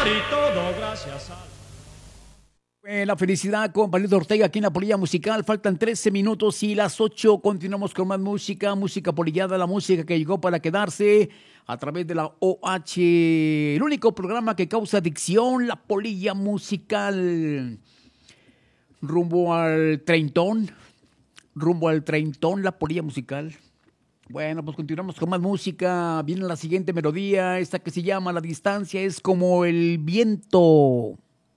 y todo gracias a... La felicidad con Palito Ortega aquí en la Polilla Musical. Faltan 13 minutos y las 8. Continuamos con más música, música polillada, la música que llegó para quedarse a través de la OH, el único programa que causa adicción, la Polilla Musical. Rumbo al treintón, la Polilla Musical. Bueno, pues continuamos con más música. Viene la siguiente melodía, esta que se llama La distancia es como el viento.